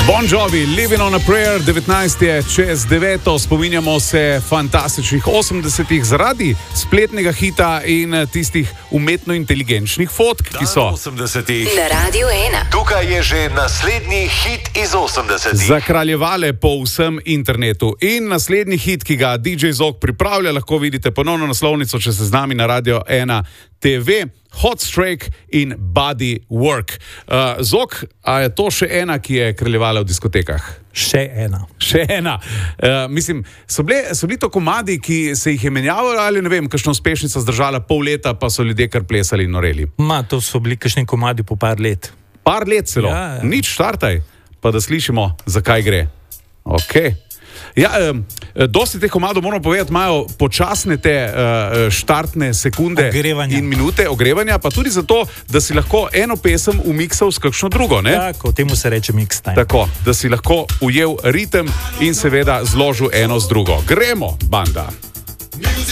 Bon Jovi, Living on a Prayer, 19 je čez 9, spominjamo se fantastičnih 80-ih zaradi spletnega hita in tistih umetno inteligenčnih fotk, ki so 80-ih. Na Radio 1. Tukaj je že naslednji hit iz 80-ih. zakraljevale po vsem internetu. In naslednji hit, ki ga DJ Zog pripravlja, lahko vidite ponovno naslovnico, če ste z nami na Radio 1 TV, Hot Strike in Body Work. Zog, a je to še ena, ki je kraljevala v diskotekah? Še ena. Še ena. Mislim, so bili to komadi, ki se jih je menjavalo, ali ne vem, kakšna uspešnica zdržala pol leta, pa so ljudje kar plesali in noreli? To so bili kakšni komadi po par let. Par let celo? Ja. Nič, štartaj, pa da slišimo, zakaj gre. Ok. Ja, dosti teh komadov, moramo povedati, imajo počasne te štartne sekunde Ogrevanja. in minute ogrevanja, pa tudi zato, da si lahko eno pesem umiksal s kakšno drugo, ne? Tako, temu se reče mix time. Tako, da si lahko ujel ritem in seveda zložil eno z drugo. Gremo, banda!